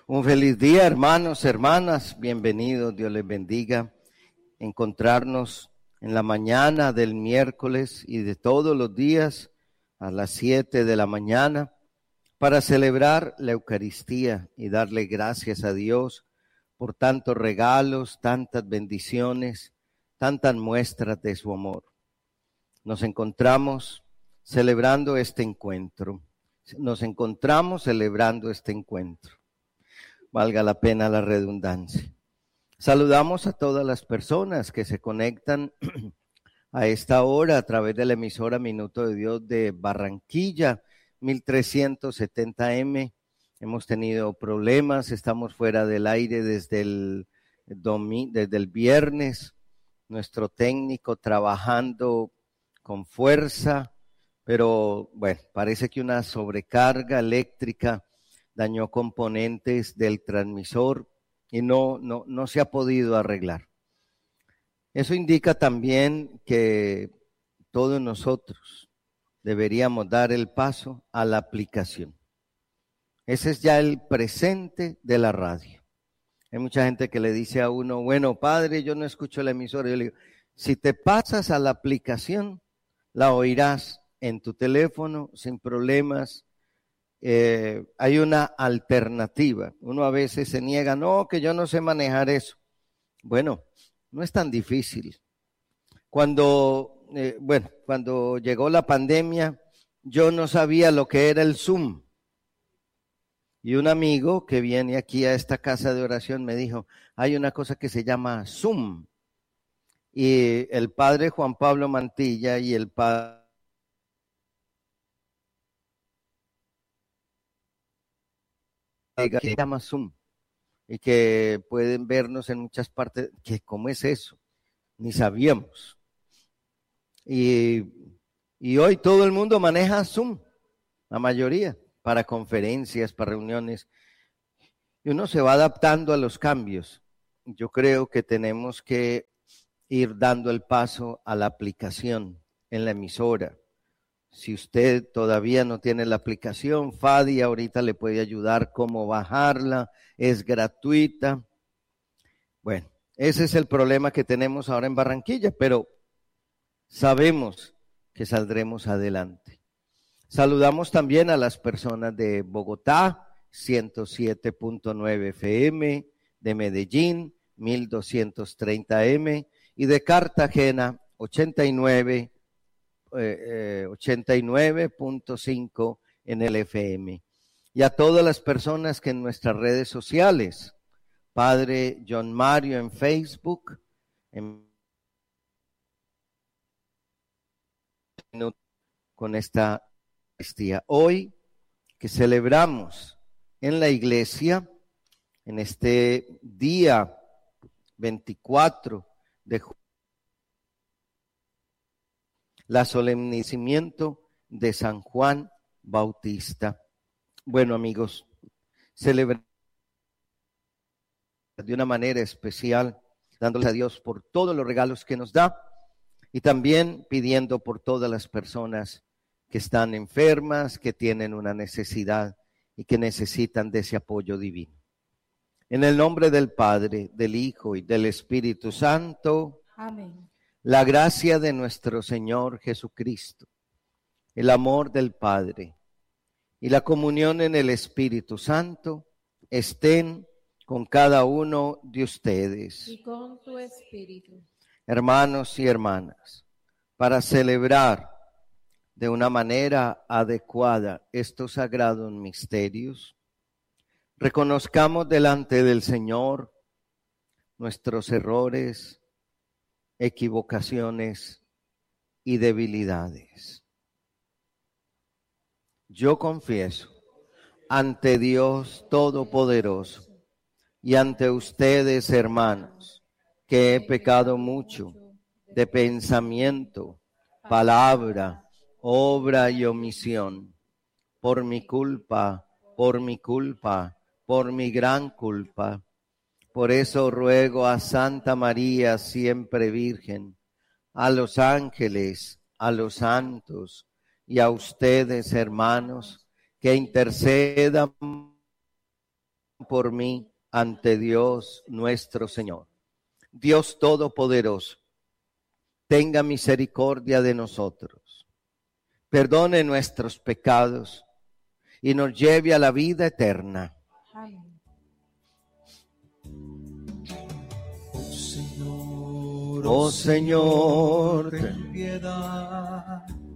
Un feliz día, hermanos, hermanas, bienvenidos, Dios les bendiga. Encontrarnos en la mañana del miércoles y de todos los días a las 7 de la mañana para celebrar la Eucaristía y darle gracias a Dios por tantos regalos, tantas bendiciones, tantas muestras de su amor. Nos encontramos celebrando este encuentro. Valga la pena la redundancia. Saludamos a todas las personas que se conectan a esta hora a través de la emisora Minuto de Dios de Barranquilla, 1370M. Hemos tenido problemas, estamos fuera del aire desde el viernes. Nuestro técnico trabajando con fuerza, pero bueno, parece que una sobrecarga eléctrica dañó componentes del transmisor y no se ha podido arreglar. Eso indica también que todos nosotros deberíamos dar el paso a la aplicación. Ese es ya el presente de la radio. Hay mucha gente que le dice a uno, bueno, padre, yo no escucho la emisora. Yo le digo, si te pasas a la aplicación, la oirás en tu teléfono sin problemas. Hay una alternativa. Uno a veces se niega, no, que yo no sé manejar eso. Bueno, no es tan difícil. Cuando llegó la pandemia, yo no sabía lo que era el Zoom. Y un amigo que viene aquí a esta casa de oración me dijo, hay una cosa que se llama Zoom. Y el padre Juan Pablo Mantilla y el padre que se llama Zoom y que pueden vernos en muchas partes, que ¿cómo es eso? Ni sabíamos. Y hoy todo el mundo maneja Zoom, la mayoría, para conferencias, para reuniones, y uno se va adaptando a los cambios. Yo creo que tenemos que ir dando el paso a la aplicación en la emisora. Si usted todavía no tiene la aplicación, Fadi ahorita le puede ayudar cómo bajarla, es gratuita. Bueno, ese es el problema que tenemos ahora en Barranquilla, pero sabemos que saldremos adelante. Saludamos también a las personas de Bogotá, 107.9 FM, de Medellín, 1230M, y de Cartagena, 89.5 en el FM. Y a todas las personas que en nuestras redes sociales, Padre John Mario en Facebook, con esta Eucaristía. Hoy que celebramos en la iglesia, en este día 24 de julio, la solemnizamiento de San Juan Bautista. Bueno, amigos, celebramos de una manera especial, dándoles a Dios por todos los regalos que nos da y también pidiendo por todas las personas que están enfermas, que tienen una necesidad y que necesitan de ese apoyo divino. En el nombre del Padre, del Hijo y del Espíritu Santo. Amén. La gracia de nuestro Señor Jesucristo, el amor del Padre y la comunión en el Espíritu Santo estén con cada uno de ustedes. Y con tu espíritu. Hermanos y hermanas, para celebrar de una manera adecuada estos sagrados misterios, reconozcamos delante del Señor nuestros errores, equivocaciones y debilidades. Yo confieso ante Dios Todopoderoso y ante ustedes, hermanos, que he pecado mucho de pensamiento, palabra, obra y omisión, por mi culpa, por mi gran culpa. Por eso ruego a Santa María, siempre Virgen, a los ángeles, a los santos y a ustedes, hermanos, que intercedan por mí ante Dios nuestro Señor. Dios Todopoderoso, tenga misericordia de nosotros, perdone nuestros pecados y nos lleve a la vida eterna. Amén. Oh Señor, ten ten piedad.